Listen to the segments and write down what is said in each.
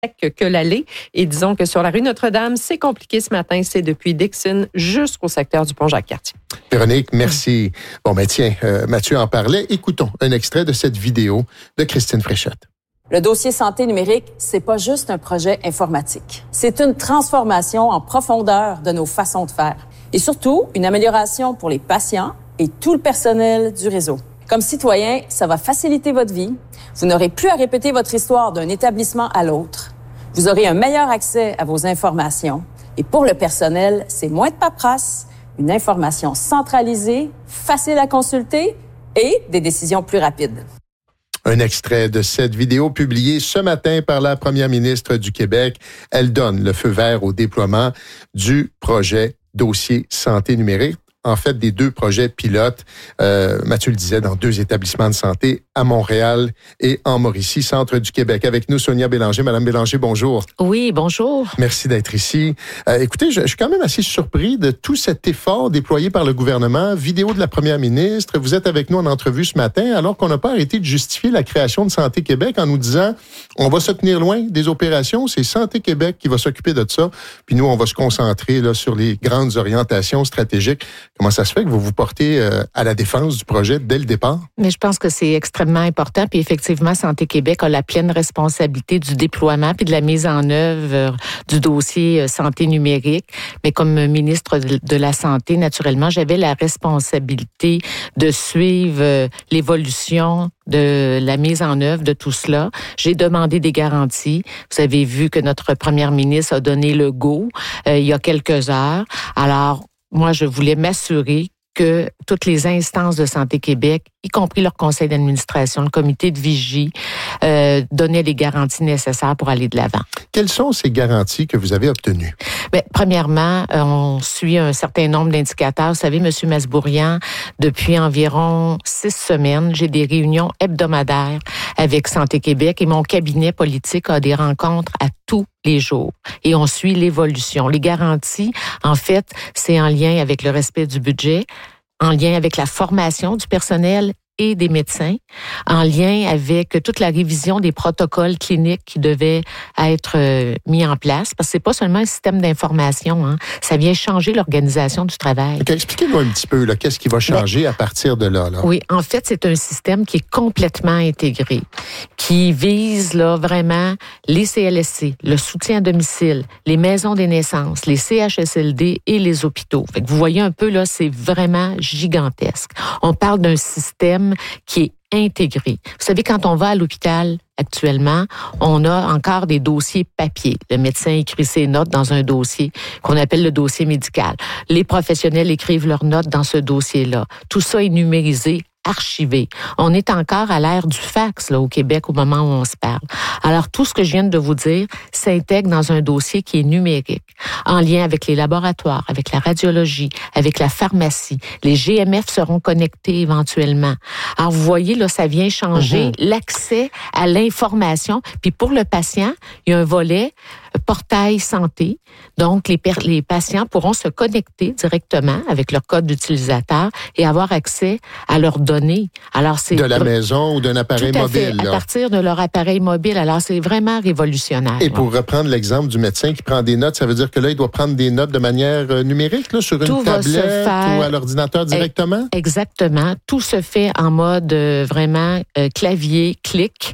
que l'aller. Et disons que sur la rue Notre-Dame, c'est compliqué ce matin. C'est depuis Dixon jusqu'au secteur du Pont-Jacques-Cartier. Véronique, merci. Bon, ben tiens, Mathieu en parlait. Écoutons un extrait de cette vidéo de Christine Fréchette. Le dossier santé numérique, c'est pas juste un projet informatique. C'est une transformation en profondeur de nos façons de faire. Et surtout, une amélioration pour les patients et tout le personnel du réseau. Comme citoyen, ça va faciliter votre vie. Vous n'aurez plus à répéter votre histoire d'un établissement à l'autre. Vous aurez un meilleur accès à vos informations. Et pour le personnel, c'est moins de paperasse, une information centralisée, facile à consulter et des décisions plus rapides. Un extrait de cette vidéo publiée ce matin par la première ministre du Québec. Elle donne le feu vert au déploiement du projet Dossier santé numérique. En fait, des 2 projets pilotes, Mathieu le disait, dans 2 établissements de santé à Montréal et en Mauricie, centre du Québec. Avec nous, Sonia Bélanger. Madame Bélanger, bonjour. Oui, bonjour. Merci d'être ici. Écoutez, je suis quand même assez surpris de tout cet effort déployé par le gouvernement. Vidéo de la première ministre. Vous êtes avec nous en entrevue ce matin, alors qu'on n'a pas arrêté de justifier la création de Santé Québec en nous disant on va se tenir loin des opérations. C'est Santé Québec qui va s'occuper de ça. Puis nous, on va se concentrer là sur les grandes orientations stratégiques. Comment ça se fait que vous vous portez à la défense du projet dès le départ? Mais je pense que c'est extrêmement important. Puis effectivement, Santé Québec a la pleine responsabilité du déploiement puis de la mise en œuvre du dossier santé numérique. Mais comme ministre de la Santé, naturellement, j'avais la responsabilité de suivre l'évolution de la mise en œuvre de tout cela. J'ai demandé des garanties. Vous avez vu que notre première ministre a donné le go il y a quelques heures. Alors, moi, je voulais m'assurer que toutes les instances de Santé Québec, y compris leur conseil d'administration, le comité de vigie, donnaient les garanties nécessaires pour aller de l'avant. Quelles sont ces garanties que vous avez obtenues? Bien, premièrement, on suit un certain nombre d'indicateurs. Vous savez, M. Masbourian, depuis environ 6 semaines, j'ai des réunions hebdomadaires avec Santé Québec et mon cabinet politique a des rencontres à tous les jours. Et on suit l'évolution. Les garanties, en fait, c'est en lien avec le respect du budget, en lien avec la formation du personnel et des médecins, en lien avec toute la révision des protocoles cliniques qui devaient être mis en place, parce que c'est pas seulement un système d'information, hein, ça vient changer l'organisation du travail. Okay, expliquez-nous un petit peu, là, qu'est-ce qui va changer à partir de là? Oui, en fait, c'est un système qui est complètement intégré, qui vise là vraiment les CLSC, le soutien à domicile, les maisons des naissances, les CHSLD et les hôpitaux. Fait que vous voyez un peu, là, c'est vraiment gigantesque. On parle d'un système qui est intégré. Vous savez, quand on va à l'hôpital actuellement, on a encore des dossiers papier. Le médecin écrit ses notes dans un dossier qu'on appelle le dossier médical. Les professionnels écrivent leurs notes dans ce dossier-là. Tout ça est numérisé, archivé. On est encore à l'ère du fax là, au Québec au moment où on se parle. Alors, tout ce que je viens de vous dire s'intègre dans un dossier qui est numérique, en lien avec les laboratoires, avec la radiologie, avec la pharmacie. Les GMF seront connectés éventuellement. Alors, vous voyez, là, ça vient changer l'accès à l'information. Puis pour le patient, il y a un volet portail santé. Donc, les patients pourront se connecter directement avec leur code d'utilisateur et avoir accès à leurs données. Alors, c'est de la maison ou d'un appareil mobile. À partir de leur appareil mobile. Alors, c'est vraiment révolutionnaire. Et pour reprendre l'exemple du médecin qui prend des notes, ça veut dire que là, il doit prendre des notes de manière numérique, là, sur une tablette ou à l'ordinateur directement? Exactement. Tout se fait en mode vraiment clavier, clic,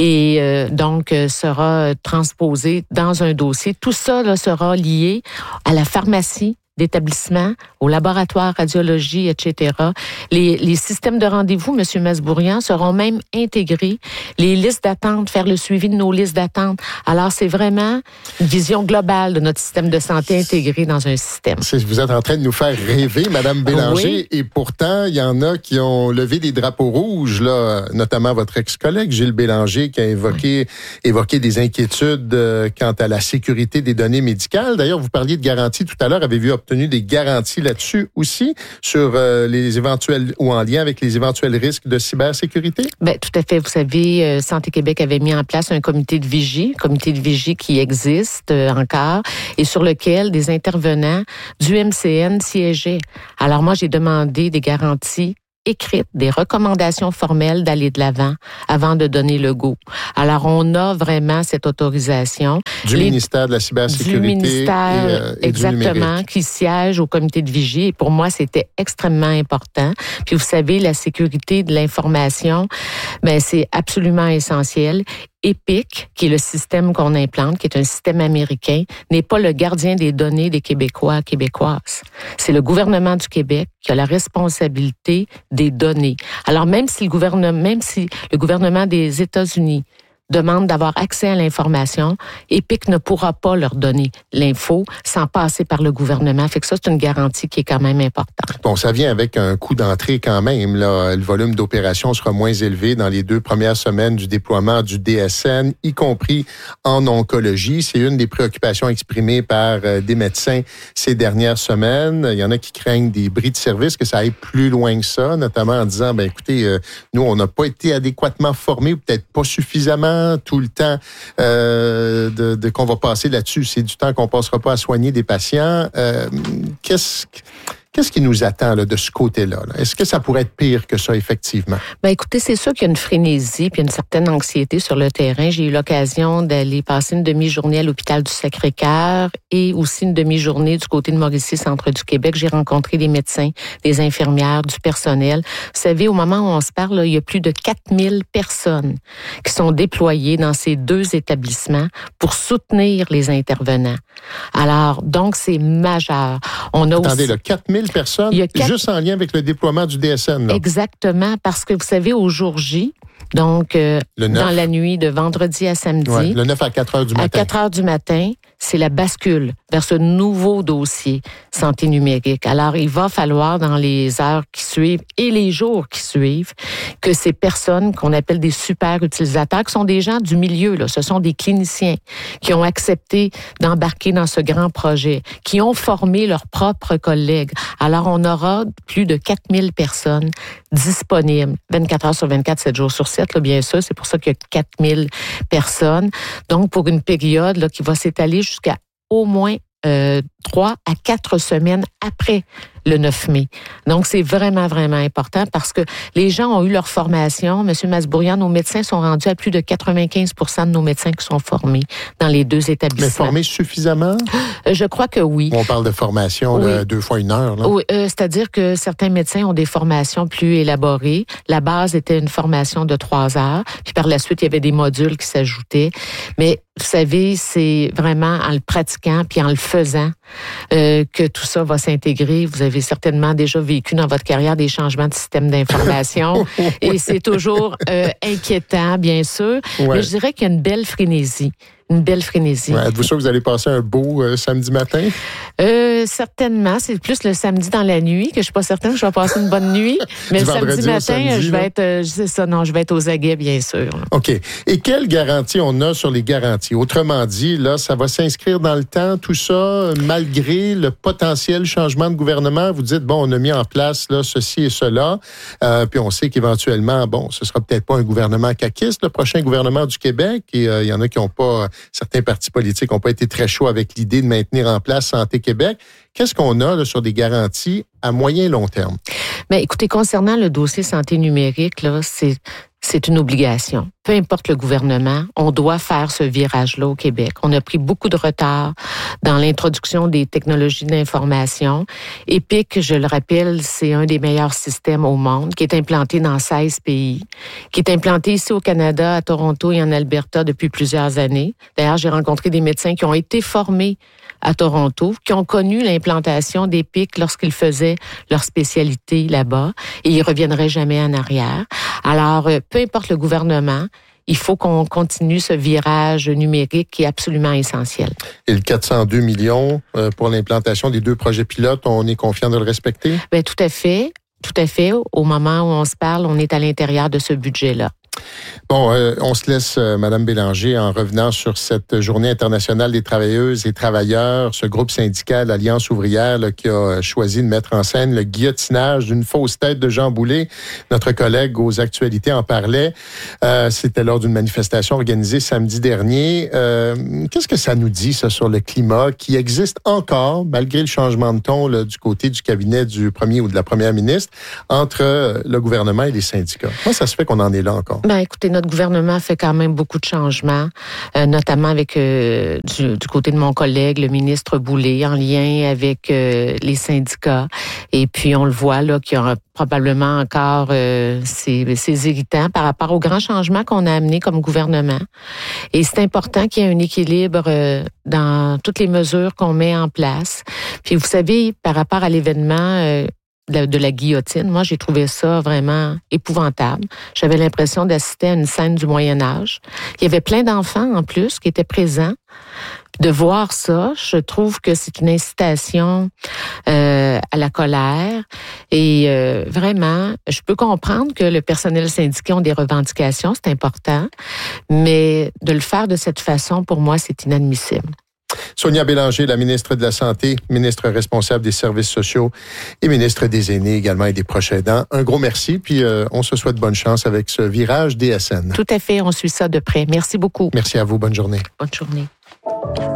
et donc sera transposé dans un dossier. Tout ça là, sera lié à la pharmacie d'établissement, au laboratoire radiologie, etc. Les systèmes de rendez-vous, M. Masbourian, seront même intégrés. Les listes d'attente, faire le suivi de nos listes d'attente. Alors, c'est vraiment une vision globale de notre système de santé intégré dans un système. Vous êtes en train de nous faire rêver, Mme Bélanger, oui. Et pourtant, il y en a qui ont levé des drapeaux rouges, là, notamment votre ex-collègue Gilles Bélanger, qui a évoqué des inquiétudes quant à la sécurité des données médicales. D'ailleurs, vous parliez de garanties tout à l'heure. Avez-vous obtenu des garanties là-dessus aussi, sur les éventuels, ou en lien avec les éventuels risques de cybersécurité? Bien, tout à fait. Vous savez, Santé Québec avait mis en place un comité de vigie qui existe encore et sur lequel des intervenants du MCN siégeaient. Alors moi, j'ai demandé des garanties écrites, des recommandations formelles d'aller de l'avant avant de donner le go. Alors, on a vraiment cette autorisation. Du ministère de la cybersécurité. Du ministère, et exactement, du numérique. qui siège au comité de vigie. Et pour moi, c'était extrêmement important. Puis, vous savez, la sécurité de l'information, ben, c'est absolument essentiel. EPIC, qui est le système qu'on implante, qui est un système américain, n'est pas le gardien des données des Québécois et Québécoises. C'est le gouvernement du Québec qui a la responsabilité des données. Alors, même si le gouvernement des États-Unis demande d'avoir accès à l'information, EPIC ne pourra pas leur donner l'info sans passer par le gouvernement. Fait que ça, c'est une garantie qui est quand même importante. Bon, ça vient avec un coût d'entrée quand même. Là. Le volume d'opérations sera moins élevé dans les 2 premières semaines du déploiement du DSN, y compris en oncologie. C'est une des préoccupations exprimées par des médecins ces dernières semaines. Il y en a qui craignent des bris de service, que ça aille plus loin que ça, notamment en disant, ben écoutez, nous, on n'a pas été adéquatement formés ou peut-être pas suffisamment tout le temps qu'on va passer là-dessus. C'est du temps qu'on passera pas à soigner des patients. Qu'est-ce qui nous attend là, de ce côté-là? Là? Est-ce que ça pourrait être pire que ça, effectivement? Ben écoutez, c'est sûr qu'il y a une frénésie puis une certaine anxiété sur le terrain. J'ai eu l'occasion d'aller passer une demi-journée à l'hôpital du Sacré-Cœur et aussi une demi-journée du côté de Mauricie, centre du Québec. J'ai rencontré des médecins, des infirmières, du personnel. Vous savez, au moment où on se parle, là, il y a plus de 4000 personnes qui sont déployées dans ces 2 établissements pour soutenir les intervenants. Alors, donc, c'est majeur. Attendez, là, 4000 personnes, juste en lien avec le déploiement du DSN. Là. Exactement, parce que vous savez, au jour J, donc dans la nuit de vendredi à samedi, ouais, le 9 à 4 heures du matin. À 4 heures du matin, c'est la bascule vers ce nouveau dossier santé numérique. Alors, il va falloir dans les heures qui suivent et les jours qui suivent que ces personnes qu'on appelle des super utilisateurs, qui sont des gens du milieu, là, ce sont des cliniciens qui ont accepté d'embarquer dans ce grand projet, qui ont formé leurs propres collègues. Alors, on aura plus de 4000 personnes disponibles 24 heures sur 24, 7 jours sur 7, là, bien sûr. C'est pour ça qu'il y a 4000 personnes. Donc, pour une période là, qui va s'étaler jusqu'à au moins 3 à 4 semaines après le 9 mai. Donc, c'est vraiment, vraiment important parce que les gens ont eu leur formation. Monsieur Masbourian, nos médecins sont rendus à plus de 95% de nos médecins qui sont formés dans les 2 établissements. Mais formés suffisamment? Je crois que oui. On parle de formation de 2 fois 1 heure. Là. Oui, c'est-à-dire que certains médecins ont des formations plus élaborées. La base était une formation de 3 heures. Puis par la suite, il y avait des modules qui s'ajoutaient. Mais vous savez, c'est vraiment en le pratiquant puis en le faisant que tout ça va s'intégrer. Vous avez certainement déjà vécu dans votre carrière des changements de système d'information et c'est toujours inquiétant, bien sûr. Ouais. Mais je dirais qu'il y a une belle frénésie. Une belle frénésie. Ouais, êtes-vous sûr que vous allez passer un beau samedi matin? Certainement. C'est plus le samedi dans la nuit que je suis pas certaine que je vais passer une bonne nuit. Mais le samedi matin, je vais être, c'est ça, non, je vais être aux aguets, bien sûr. OK. Et quelle garantie on a sur les garanties? Autrement dit, là, ça va s'inscrire dans le temps, tout ça, malgré le potentiel changement de gouvernement. Vous dites, bon, on a mis en place, là, ceci et cela. Puis on sait qu'éventuellement, bon, ce sera peut-être pas un gouvernement caquiste, le prochain gouvernement du Québec. Et il y en a qui n'ont pas, certains partis politiques n'ont pas été très chauds avec l'idée de maintenir en place Santé Québec. Qu'est-ce qu'on a là, sur des garanties à moyen et long terme? Bien, écoutez, concernant le dossier santé numérique, là, c'est une obligation. Peu importe le gouvernement, on doit faire ce virage-là au Québec. On a pris beaucoup de retard dans l'introduction des technologies d'information. EPIC, je le rappelle, c'est un des meilleurs systèmes au monde, qui est implanté dans 16 pays, qui est implanté ici au Canada, à Toronto et en Alberta depuis plusieurs années. D'ailleurs, j'ai rencontré des médecins qui ont été formés à Toronto, qui ont connu l'implantation d'EPIC lorsqu'ils faisaient leur spécialité là-bas et ils reviendraient jamais en arrière. Alors, peu importe le gouvernement, il faut qu'on continue ce virage numérique qui est absolument essentiel. Et le 402 millions pour l'implantation des 2 projets pilotes, on est confiant de le respecter? Bien, tout à fait. Tout à fait. Au moment où on se parle, on est à l'intérieur de ce budget-là. Bon, on se laisse, Madame Bélanger, en revenant sur cette Journée internationale des travailleuses et travailleurs, ce groupe syndical Alliance ouvrière là, qui a choisi de mettre en scène le guillotinage d'une fausse tête de Jean Boulet. Notre collègue aux actualités en parlait. C'était lors d'une manifestation organisée samedi dernier. Qu'est-ce que ça nous dit, ça, sur le climat qui existe encore, malgré le changement de ton là, du côté du cabinet du premier ou de la première ministre, entre le gouvernement et les syndicats? Comment ça se fait qu'on en est là encore? Ben, écoutez, notre gouvernement fait quand même beaucoup de changements, notamment avec du côté de mon collègue, le ministre Boulay, en lien avec les syndicats. Et puis, on le voit là qu'il y aura probablement encore ces irritants par rapport aux grands changements qu'on a amenés comme gouvernement. Et c'est important qu'il y ait un équilibre dans toutes les mesures qu'on met en place. Puis, vous savez, par rapport à l'événement de la guillotine, moi, j'ai trouvé ça vraiment épouvantable. J'avais l'impression d'assister à une scène du Moyen Âge. Il y avait plein d'enfants, en plus, qui étaient présents. De voir ça, je trouve que c'est une incitation à la colère. Et vraiment, je peux comprendre que le personnel syndiqué ont des revendications, c'est important, mais de le faire de cette façon, pour moi, c'est inadmissible. Sonia Bélanger, la ministre de la Santé, ministre responsable des services sociaux et ministre des Aînés également et des proches aidants. Un gros merci, puis on se souhaite bonne chance avec ce virage DSN. Tout à fait, on suit ça de près. Merci beaucoup. Merci à vous, bonne journée. Bonne journée.